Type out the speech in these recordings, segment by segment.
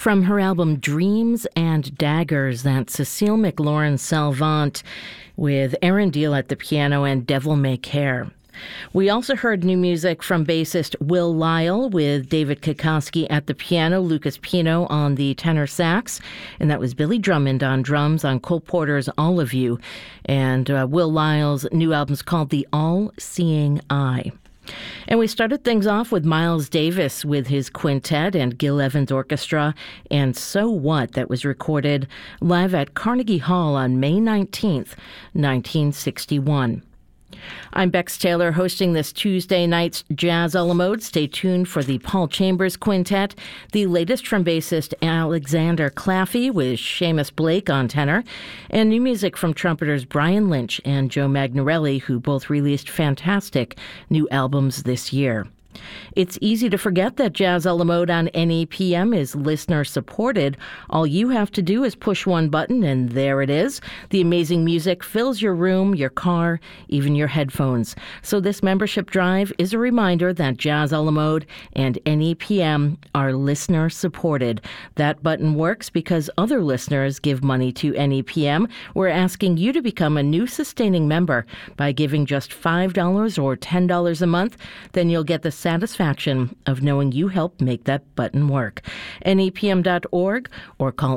From her album Dreams and Daggers, that's Cecile McLaurin-Salvant with Aaron Deal at the piano and Devil May Care. We also heard new music from bassist Will Lyle with David Kokoski at the piano, Lucas Pino on the tenor sax, and that was Billy Drummond on drums on Cole Porter's All of You. And Will Lyle's new album's called The All-Seeing Eye. And we started things off with Miles Davis with his quintet and Gil Evans Orchestra and So What, that was recorded live at Carnegie Hall on May 19th, 1961. I'm Bex Taylor, hosting this Tuesday night's Jazz a la Mode. Stay tuned for the Paul Chambers Quintet, the latest from bassist Alexander Claffey with Seamus Blake on tenor, and new music from trumpeters Brian Lynch and Joe Magnarelli, who both released fantastic new albums this year. It's easy to forget that Jazz a la Mode on NEPM is listener-supported. All you have to do is push one button, and there it is. The amazing music fills your room, your car, even your headphones. So this membership drive is a reminder that Jazz a la Mode and NEPM are listener-supported. That button works because other listeners give money to NEPM. We're asking you to become a new sustaining member by giving just $5 or $10 a month. Then you'll get the satisfaction of knowing you helped make that button work. NEPM.org or call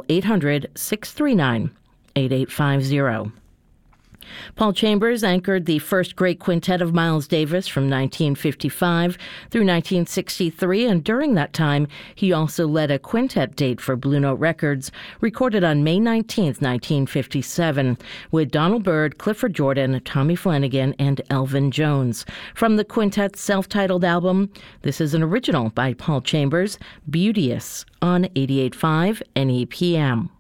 800-639-8850. Paul Chambers anchored the first great quintet of Miles Davis from 1955 through 1963, and during that time, he also led a quintet date for Blue Note Records, recorded on May 19, 1957, with Donald Byrd, Clifford Jordan, Tommy Flanagan, and Elvin Jones. From the quintet's self-titled album, this is an original by Paul Chambers, Beauteous, on 88.5 NEPM.